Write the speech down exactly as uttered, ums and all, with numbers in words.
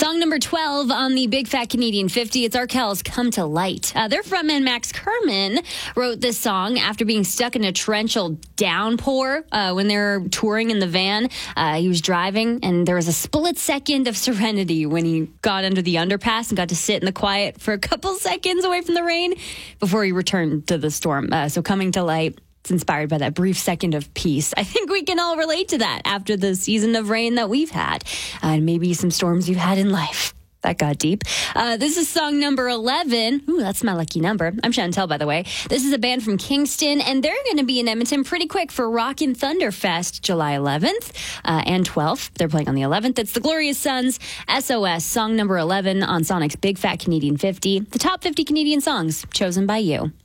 Song number twelve on the Big Fat Canadian fifty. It's Arkells' Come to Light. Uh, their frontman Max Kerman wrote this song after being stuck in a torrential downpour uh, when they were touring in the van. Uh, he was driving, and there was a split second of serenity when he got under the underpass and got to sit in the quiet for a couple seconds away from the rain before he returned to the storm. Uh, so Coming to Light. It's inspired by that brief second of peace. I think we can all relate to that after the season of rain that we've had, uh, and maybe some storms you've had in life. That got deep. Uh, this is song number eleven. Ooh, that's my lucky number. I'm Chantel, by the way. This is a band from Kingston, and they're going to be in Edmonton pretty quick for Rockin' Thunder Fest, July eleventh uh, and twelfth. They're playing on the eleventh. It's the Glorious Sons, S O S, song number eleven on Sonic's Big Fat Canadian fifty. The top fifty Canadian songs chosen by you.